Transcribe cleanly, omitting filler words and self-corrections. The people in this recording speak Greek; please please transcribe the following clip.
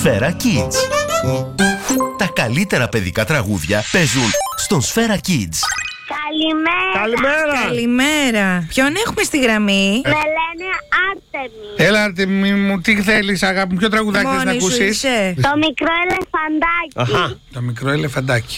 Σφαίρα Kids. Τα καλύτερα παιδικά τραγούδια παίζουν στον Σφαίρα Kids. Καλημέρα. Καλημέρα. Ποιον έχουμε στη γραμμή? Με λένε Άρτεμι. Έλα, Άρτεμι μου, τι θέλεις, αγάπη μου, ποιο τραγουδάκι θες να Μόνη σου ακούσεις? είσαι? Το μικρό ελεφαντάκι. Το μικρό ελεφαντάκι.